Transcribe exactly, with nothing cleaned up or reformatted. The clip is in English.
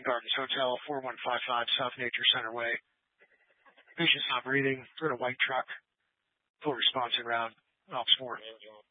Gardens Hotel, four one five five South Nature Center Way. Patient's not breathing. We're in a white truck. Full response en route. Ops four.